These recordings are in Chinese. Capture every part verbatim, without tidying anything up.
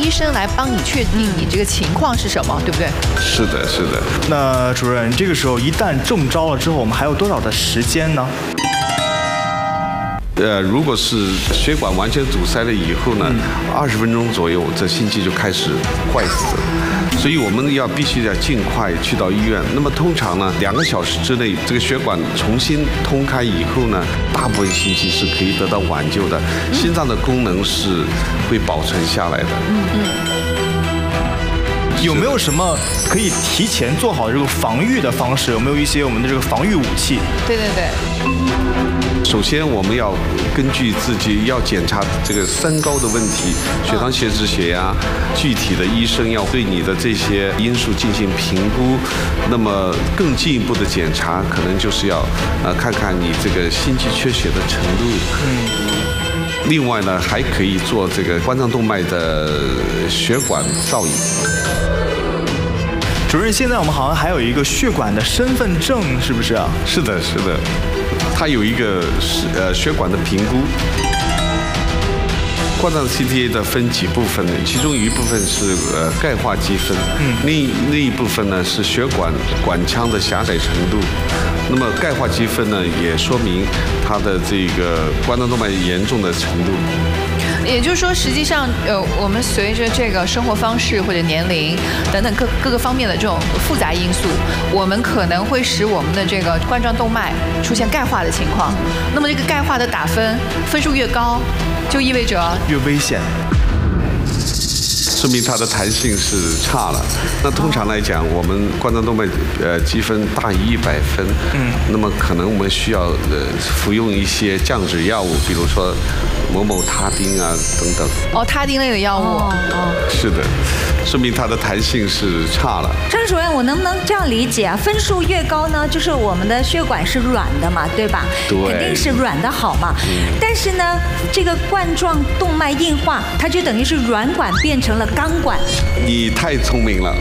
医生来帮你确定你这个情况是什么，对不对？ 是的，是的。 那主任，这个时候一旦中招了之后，我们还有多少的时间呢？ 呃，如果是血管完全阻塞了以后呢，二十分钟左右，这心肌就开始坏死了。所以我们要必须要尽快去到医院。那么通常呢，两个小时之内，这个血管重新通开以后呢，大部分心肌是可以得到挽救的，心脏的功能是会保存下来的。嗯嗯。 有没有什么可以提前做好这个防御的方式？有没有一些我们的这个防御武器？ 对对对。 首先，我们要根据自己要检查这个三高的问题，血糖、血脂、血压，具体的医生要对你的这些因素进行评估。那么更进一步的检查，可能就是要呃看看你这个心肌缺血的程度。嗯。另外呢，还可以做这个冠状动脉的血管造影。 主任，现在我们好像还有一个血管的身份证，是不是啊？ 是的，是的。它有一个呃血管的评估，冠状 C T A 的分几部分呢？其中一部分是呃钙化积分，嗯，另另一部分呢是血管管腔的狭窄程度。那么钙化积分呢，也说明它的这个冠状动脉严重的程度。 也就是说，实际上，呃，我们随着这个生活方式或者年龄等等各各个方面的这种复杂因素，我们可能会使我们的这个冠状动脉出现钙化的情况。那么这个钙化的打分分数越高，就意味着越危险。 说明它的弹性是差了。那通常来讲，我们冠状动脉呃积分大于一百分，嗯，那么可能我们需要呃服用一些降脂药物，比如说某某他汀啊等等。 哦，他汀类的药物。哦哦。 是的，说明它的弹性是差了。 张主任，我能不能这样理解啊？分数越高呢，就是我们的血管是软的嘛，对吧？ 对。 肯定是软的好嘛。嗯。但是呢，这个冠状动脉硬化，它就等于是软管变成了钢管。 你太聪明了。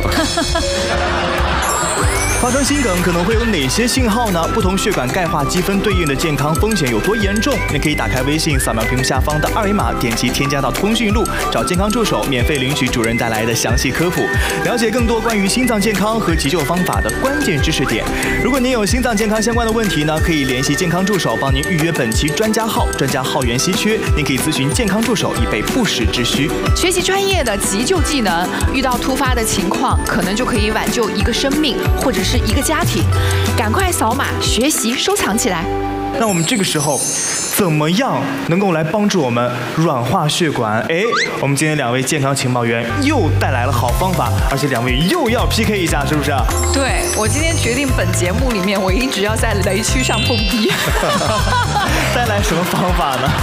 发生心梗可能会有哪些信号呢？不同血管钙化积分对应的健康风险有多严重？你可以打开微信，扫描屏幕下方的二维码，点击添加到通讯录，找健康助手，免费领取主任带来的详细科普，了解更多关于心脏健康和急救方法的关键知识点。如果您有心脏健康相关的问题呢，可以联系健康助手帮您预约本期专家号，专家号源稀缺，您可以咨询健康助手以备不时之需。 学习专业的急救技能，遇到突发的情况，可能就可以挽救一个生命，或者是一个家庭。赶快扫码学习收藏起来。 那我们这个时候怎么样能够来帮助我们软化血管？哎，我们今天两位健康情报员又带来了好方法，而且两位又要 P K 一下，是不是啊？ 对，我今天决定本节目里面我一直要在雷区上蹦迪。 带来什么方法呢？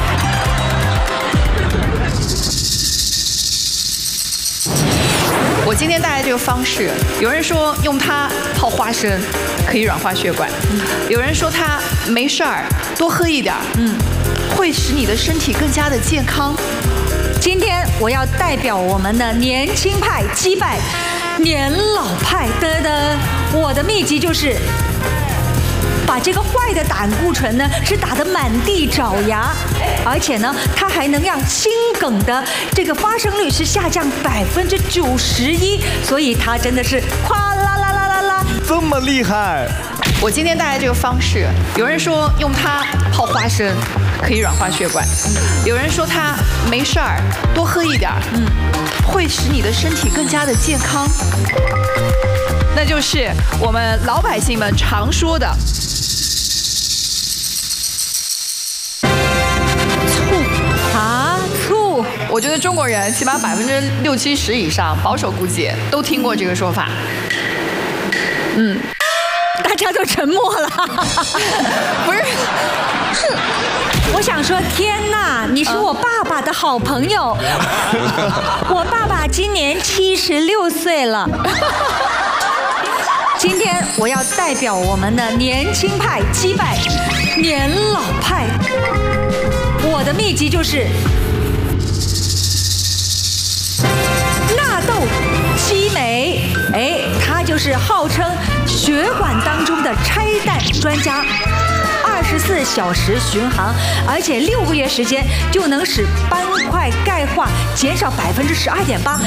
我今天带来这个方式，有人说用它泡花生可以软化血管，嗯、有人说它没事儿多喝一点，嗯，会使你的身体更加的健康。 今天我要代表我们的年轻派击败年老派，噔噔，我的秘籍就是把这个坏的胆固醇呢是打得满地找牙，而且呢它还能让心梗的这个发生率是下降百分之九十一，所以它真的是哗啦啦啦啦啦， 这么厉害！ 我今天带来这个方式，有人说用它泡花生可以软化血管，有人说它没事儿多喝一点，嗯，会使你的身体更加的健康。那就是我们老百姓们常说的醋啊，醋。 我觉得中国人起码百分之六七十以上，保守估计都听过这个说法。嗯， 大家都沉默了。 不是， 我想说，天哪，你是我爸爸的好朋友。我爸爸今年七十六岁了。今天我要代表我们的年轻派击败年老派。我的秘籍就是纳豆激酶，哎，它就是号称血管当中的拆弹专家。二十四小时巡航，而且六个月时间就能使斑块钙化减少百分之十二点八，